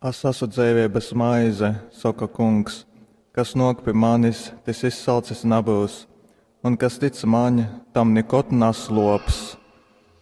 Es esmu dzīvības maize, saka kungs, kas nāk pie manis, tas izsalcis nebūs, un kas tic man, tam nekot neslops.